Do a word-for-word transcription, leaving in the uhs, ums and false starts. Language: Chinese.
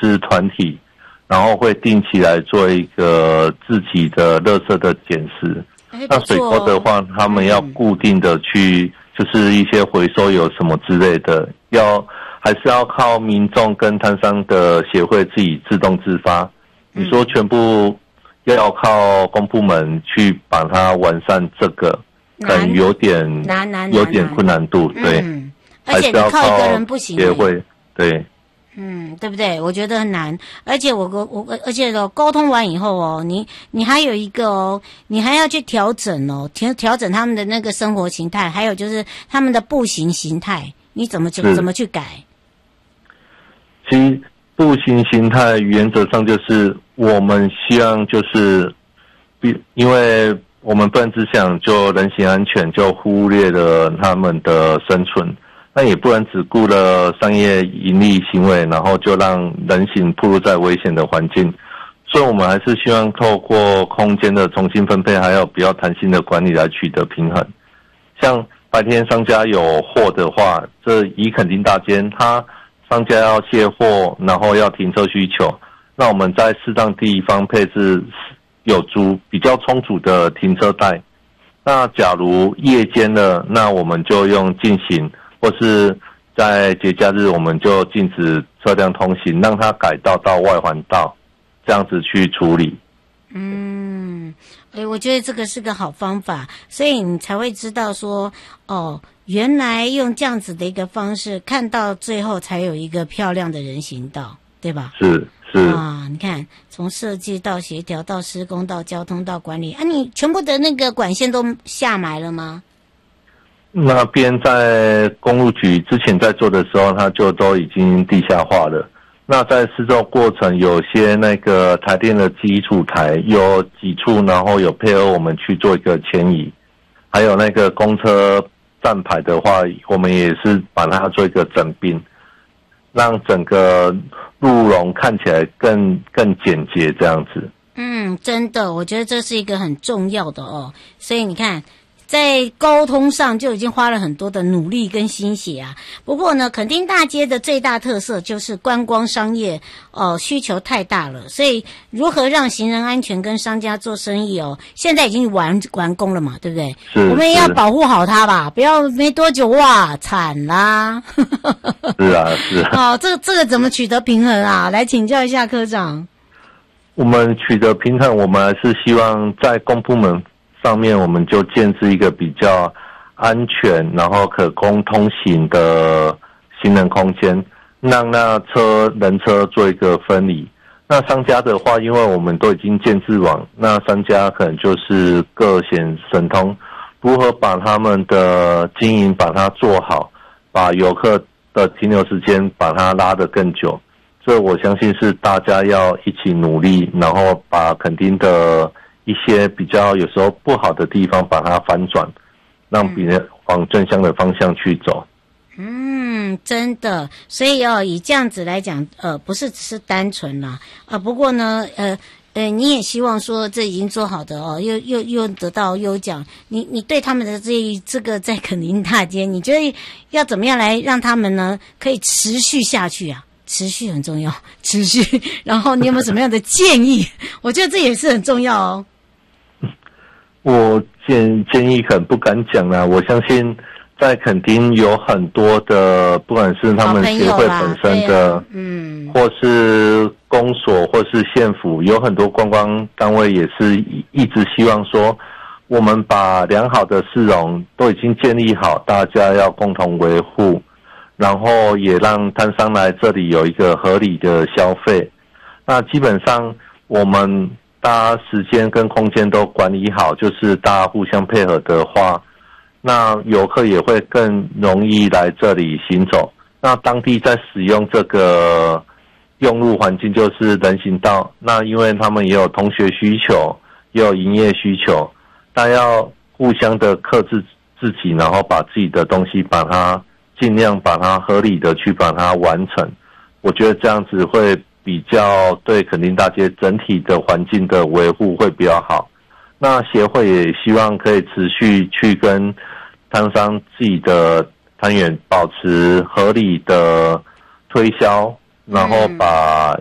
是团体，然后会定期来做一个自己的垃圾的捡拾。那水沟的话，他们要固定的去，就是一些回收有什么之类的，要还是要靠民众跟摊商的协会自己自动自发。你说全部要靠公部门去把它完善，这个可能有点难难有点困难度，对， 嗯，而且你靠一个人不行， 协会对。 嗯，对不对？我觉得很难，而且我我而且哦，沟通完以后哦，你你还有一个哦，你还要去调整哦，调调整他们的那个生活形态，还有就是他们的步行形态，你怎么怎么怎么去改？ 其实步行形态原则上就是我们希望就是，因为我们不能只想就人行安全，就忽略了他们的生存。那也不能只顾了商业盈利行为，然后就让人行暴露在危险的环境。所以我们还是希望透过空间的重新分配，还有比较弹性的管理来取得平衡。像白天商家有货的话，这以垦丁大街，他商家要卸货，然后要停车需求，那我们在适当地方配置有足比较充足的停车带。那假如夜间了，那我们就用禁行，或是在节假日我们就禁止车辆通行，让它改道到外环道，这样子去处理。 嗯，诶，我觉得这个是个好方法，所以你才会知道说，哦，原来用这样子的一个方式，看到最后才有一个漂亮的人行道，对吧？ 是是啊，你看，从设计到协调到施工到交通到管理，啊，你全部的那个管线都下埋了吗？ 那边在公路局之前在做的时候，它就都已经地下化了。那在施作过程，有些那个台电的基础台有几处，然后有配合我们去做一个迁移。还有那个公车站牌的话，我们也是把它做一个整并，让整个路容看起来更更简洁这样子。 嗯，真的，我觉得这是一个很重要的哦。所以你看，在沟通上就已经花了很多的努力跟心血啊。不过呢，垦丁大街的最大特色就是观光商业哦、呃、需求太大了，所以如何让行人安全跟商家做生意哦，现在已经完完工了嘛，对不对？我们也要保护好它吧，不要没多久哇惨啦。 是啊是啊。 哦，这个这个怎么取得平衡啊？来请教一下科长。 我们取得平衡，我们还是希望在公部门上面，我们就建置一个比较安全，然后可供通行的行人空间，让那车人车做一个分离。那商家的话，因为我们都已经建置网，那商家可能就是各显神通，如何把他们的经营把它做好，把游客的停留时间把它拉得更久。这我相信是大家要一起努力，然后把垦丁的一些比较有时候不好的地方把它反转，让别人往正向的方向去走。 嗯，真的，所以哦，以这样子来讲，呃，不是只是单纯啦，啊，不过呢，呃。呃，你也希望说这已经做好的哦，又又又得到优奖，你你对他们的这这个在垦丁大街，你觉得要怎么样来让他们呢可以持续下去啊？持续很重要，持续。然后你有没有什么样的建议？我觉得这也是很重要哦。 我建建议很不敢讲啦，我相信在垦丁有很多的，不管是他们协会本身的，啊、嗯，或是公所或是县府，有很多观光单位也是一直希望说，我们把良好的市容都已经建立好，大家要共同维护，然后也让摊商来这里有一个合理的消费。那基本上我们大家时间跟空间都管理好，就是大家互相配合的话，那游客也会更容易来这里行走。那当地在使用这个用路环境就是人行道，那因为他们也有同学需求，也有营业需求，但要互相的克制自己，然后把自己的东西把它尽量把它合理的去把它完成。我觉得这样子会比较对垦丁大街整体的环境的维护会比较好。那协会也希望可以持续去跟摊商自己的摊员保持合理的推销，然后把